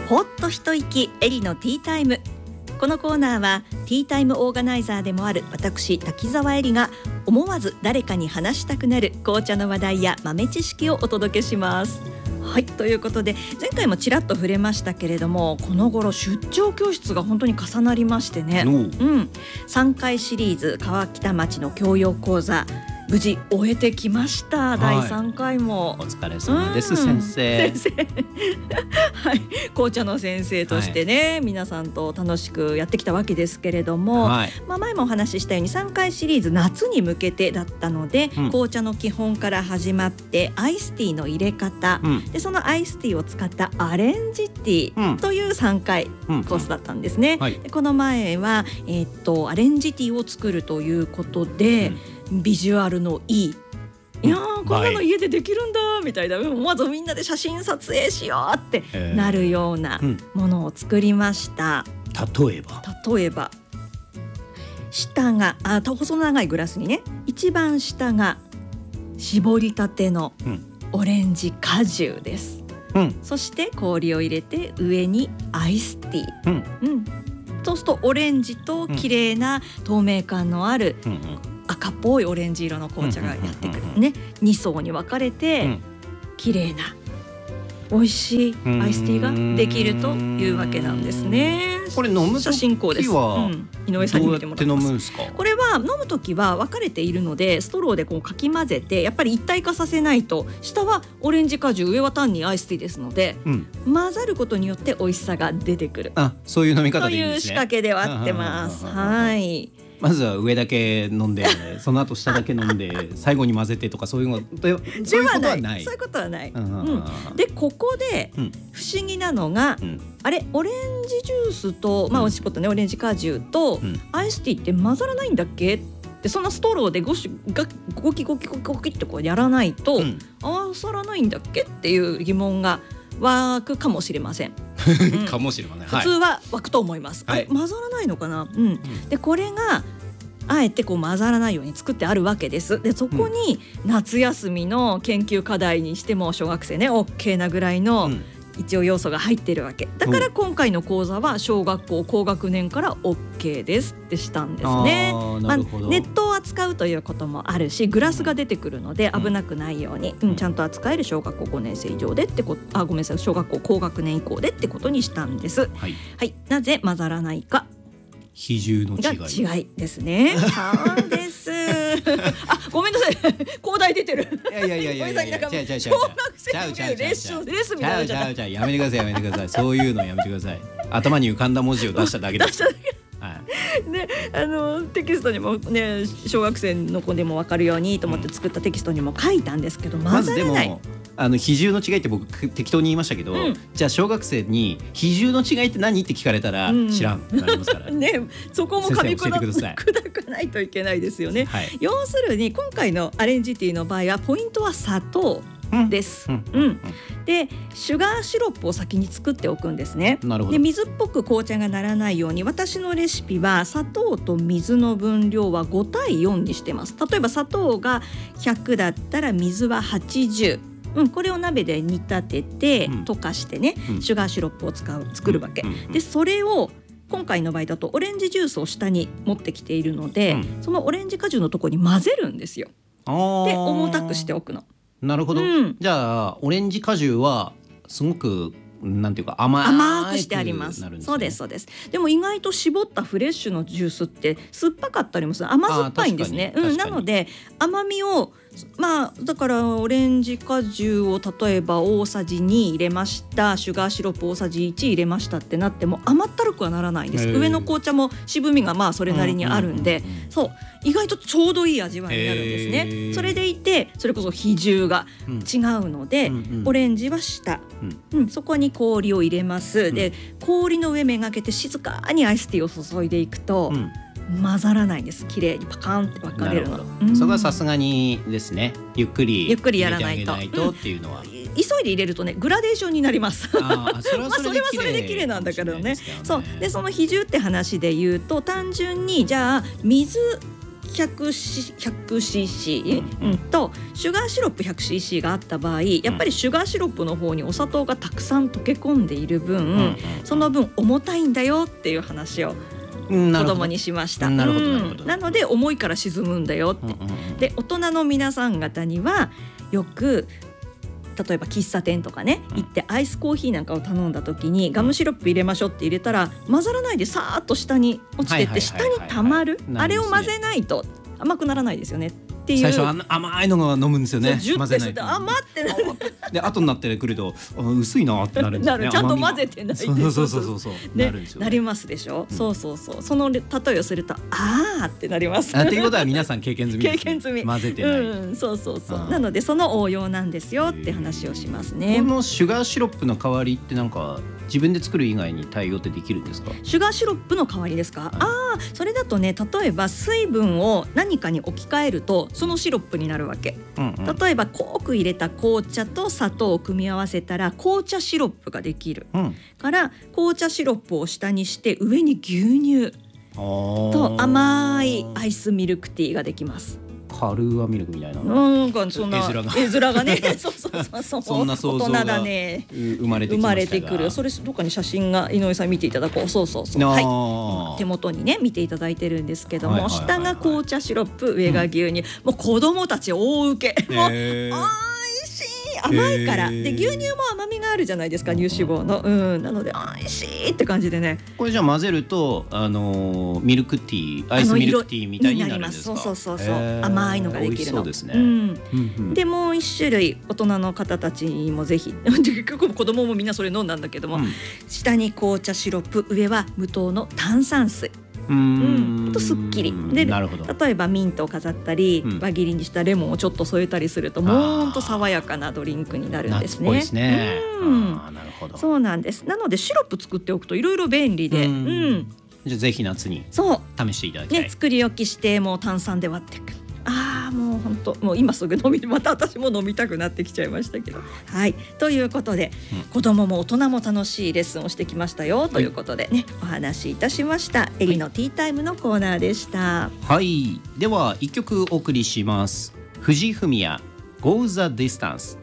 ほっと一息エリのティータイム。このコーナーはティータイムオーガナイザーでもある私滝沢エリが思わず誰かに話したくなる紅茶の話題や豆知識をお届けします。はい、ということで前回もちらっと触れましたけれども、この頃出張教室が本当に重なりましてね、3回シリーズ川北町の教養講座無事終えてきました、はい、第3回もお疲れ様です、先生はい、紅茶の先生としてね、皆さんと楽しくやってきたわけですけれども、前もお話ししたように3回シリーズ夏に向けてだったので、紅茶の基本から始まってアイスティーの入れ方、でそのアイスティーを使ったアレンジティーという3回コースだったんですね、でこの前は、アレンジティーを作るということで、ビジュアルのいい、いやーこんなの家でできるんだみたいな、まずみんなで写真撮影しようってなるようなものを作りました、 例えば下が細長いグラスにね、一番下が絞りたてのオレンジ果汁です、そして氷を入れて上にアイスティー、そうするとオレンジと綺麗な透明感のある赤っぽいオレンジ色の紅茶がやってくるね、2層に分かれて綺麗な美味しいアイスティーができるというわけなんですね。 これ飲むときは井上さんに見てもらいます。 どうやって飲むんですか？ これは飲むときは分かれているので、ストローでこうかき混ぜてやっぱり一体化させないと、下はオレンジ果汁、上は単にアイスティーですので、混ざることによって美味しさが出てくる、 そういう飲み方でいいんですね。 という仕掛けでは合ってます。はい。 まずは上だけ飲んでその後下だけ飲んで最後に混ぜてとかそういうことはない。 そういうことはない。でここで不思議なのが、あれオレンジジュースとおしっぽとね、オレンジ果汁とアイスティーって混ざらないんだっけってそんなストローでゴキってこうやらないと合わさらないんだっけっていう疑問が湧くかもしれません。 かもしれません。 普通は湧くと思います。混ざらないのかな。でこれがあえてこう混ざらないように作ってあるわけです。でそこに夏休みの研究課題にしても小学生ね OK なぐらいの一応要素が入っているわけだから、今回の講座は小学校高学年から OK ですってしたんですね。ネットを扱うということもあるし、グラスが出てくるので危なくないように、ちゃんと扱える小学校5年生以上でってごめんなさい、小学校高学年以降でってことにしたんです。はい、なぜ混ざらないか、 比重の違いですね。そうです。ごめんなさい。広大出てる。 いや小学生のレッスンみたいな。 やめてください。そういうのやめてください。頭に浮かんだ文字を出しただけです。 でテキストにもね、小学生の子でも分かるようにと思って作ったテキストにも書いたんですけど、 まずでも比重の違いって僕適当に言いましたけど、じゃあ小学生に比重の違いって何って聞かれたら知らんってなりますからね。 そこも噛み砕かないといけないですよね。要するに今回のアレンジティーの場合はポイントは砂糖です。でシュガーシロップを先に作っておくんですね。で水っぽく紅茶がならないように、私のレシピは砂糖と水の分量は5対4にしてます。例えば砂糖が100だったら水は80、これを鍋で煮立てて溶かしてね、シュガーシロップを作るわけで、それを今回の場合だとオレンジジュースを下に持ってきているので、そのオレンジ果汁のところに混ぜるんですよ。で重たくしておくの。 なるほど、じゃあオレンジ果汁はすごくなんていうか甘くしてあります。そうです。でも意外と絞ったフレッシュのジュースって酸っぱかったりもする、甘酸っぱいんですね。なので甘みをだからオレンジ果汁を例えば大さじ2入れました、シュガーシロップ大さじ1入れましたってなっても甘ったるくはならないんです。上の紅茶も渋みがそれなりにあるんで、そう意外とちょうどいい味わいになるんですね。それでいてそれこそ比重が違うので、オレンジは下、そこに氷を入れます。で氷の上めがけて静かにアイスティーを注いでいくと、混ざらないんです。綺麗にパカンって分かれるの。 そこはさすがにですね、ゆっくりやらないとっていうのは、 急いで入れるとねグラデーションになります。それはそれで綺麗なんだけどね。そうでその比重って話で言うと、単純にじゃあ水 100cc、とシュガーシロップ 100cc があった場合、やっぱりシュガーシロップの方にお砂糖がたくさん溶け込んでいる分、その分重たいんだよっていう話を子供にしました。なので重いから沈むんだよって、で大人の皆さん方にはよく例えば喫茶店とかね行ってアイスコーヒーなんかを頼んだ時にガムシロップ入れましょうって入れたら混ざらないでさーっと下に落ちてって下に溜まる、あれを混ぜないと甘くならないですよねっていう。 最初甘いのが飲むんですよね。混ぜないと甘ってなるで後になってくると薄いなってなるんですよね。 ちゃんと混ぜてないで、そうなるんですよね。 なりますでしょ。そうその例えをするとあーってなります。 っていうことは皆さん経験済みですね。 経験済み。 混ぜてない。 そうなのでその応用なんですよって話をしますね。 このシュガーシロップの代わりってなんか自分で作る以外に対応ってできるんですか？ シュガーシロップの代わりですか？それだとね、例えば水分を何かに置き換えるとそのシロップになるわけ。例えば濃く入れた紅茶と砂糖を組み合わせたら紅茶シロップができる、から紅茶シロップを下にして上に牛乳と甘いアイスミルクティーができます。 カルーアミルクみたいな、 なんかそんな絵面がねそうそんな想像が大人だね、 生まれてくる。 それどっかに写真が井上さん見ていただこう。そうはい、手元にね見ていただいてるんですけども、下が紅茶シロップ、上が牛乳、もう子供たち大受け、もう甘いから。で牛乳も甘みがあるじゃないですか、乳脂肪の。なので美味しいって感じでね。 これじゃあ混ぜるとミルクティー、アイスミルクティーみたいになるんですか？ そう甘いのができるの。でもう一種類大人の方たちにもぜひ結局子供もみんなそれ飲んだんだけども、下に紅茶シロップ、上は無糖の炭酸水。とすっきりで、例えばミントを飾ったり、輪切りにしたレモンをちょっと添えたりするともうほんと爽やかなドリンクになるんですね。 夏っぽいですね。なるほど。 そうなんです。なのでシロップ作っておくといろいろ便利で、 じゃあぜひ夏に試していただきたい。 作り置きしてもう炭酸で割っていく。もう本当もう今すぐまた私も飲みたくなってきちゃいましたけど。はいということで、子供も大人も楽しいレッスンをしてきましたよということでね、お話しいたしました。エリのティータイムのコーナーでした。 はい、では一曲お送りします。藤井フミヤ Go the Distance。